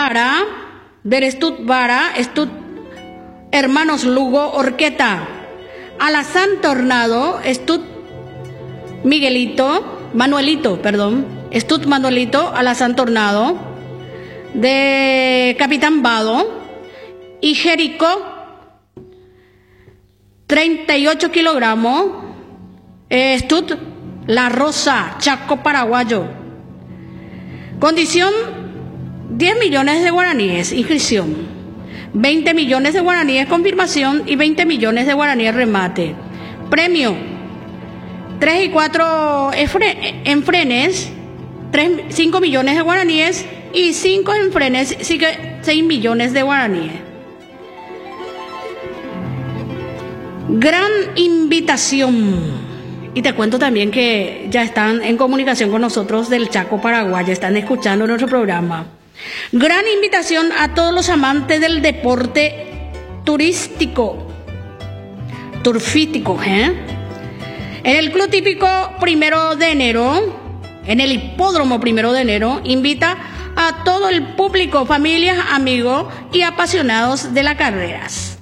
Vara, Berestut Vara, Estut Hermanos Lugo, Orqueta, Alazán Tornado, Estut Manuelito, Estut Manuelito, Alazán Tornado, de Capitán Vado, y Jericó, 38 kilogramos, Estut La Rosa, Chaco Paraguayo. Condición: 10 millones de guaraníes, inscripción. 20 millones de guaraníes, confirmación, y 20 millones de guaraníes, remate. Premio: 3 y 4 en frenes, 5 millones de guaraníes, y 5 en frenes, 6 millones de guaraníes. Gran invitación. Y te cuento también que ya están en comunicación con nosotros del Chaco Paraguay, ya están escuchando nuestro programa. Gran invitación a todos los amantes del deporte turfístico, En el Club Hípico 1 de enero, en el Hipódromo 1 de enero, invita a todo el público, familias, amigos y apasionados de las carreras.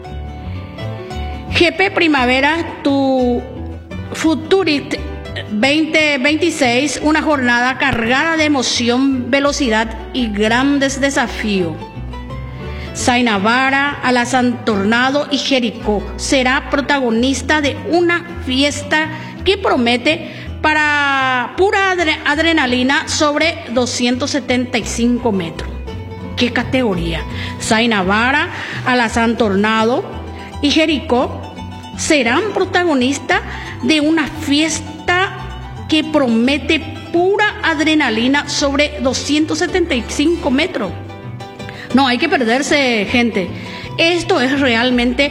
GP Primavera, tu Futurist 2026, una jornada cargada de emoción, velocidad y grandes desafíos. Zaina Vara, Alazán Tornado y Jericó será protagonista de una fiesta que promete para pura adrenalina sobre 275 metros. ¿Qué categoría? Zaina Vara, Alazán Tornado y Jericó serán protagonistas de una fiesta que promete pura adrenalina sobre 275 metros. No hay que perderse, gente. Esto es realmente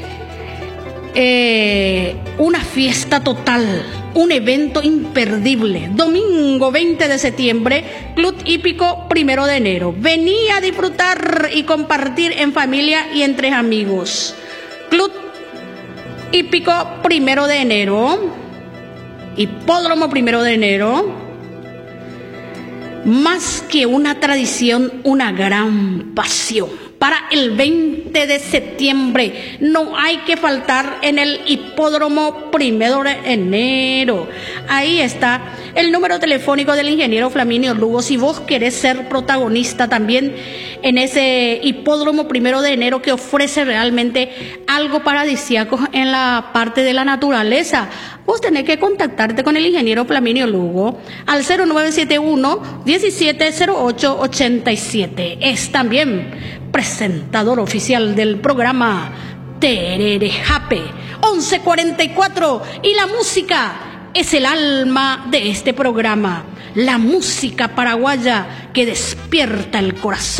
una fiesta total, un evento imperdible. Domingo 20 de septiembre, Club Hípico 1 de enero. Vení a disfrutar y compartir en familia y entre amigos. Club Hípico 1 de enero, Hipódromo 1 de enero, más que una tradición, una gran pasión. Para el 20 de septiembre no hay que faltar en el Hipódromo 1 de enero. Ahí está el número telefónico del ingeniero Flaminio Lugo. Si vos querés ser protagonista también en ese Hipódromo 1 de enero, que ofrece realmente algo paradisíaco en la parte de la naturaleza, vos tenés que contactarte con el ingeniero Flaminio Lugo al 0971 170887. Es también presentador oficial del programa Terere Jape 1144, y la música es el alma de este programa, la música paraguaya que despierta el corazón.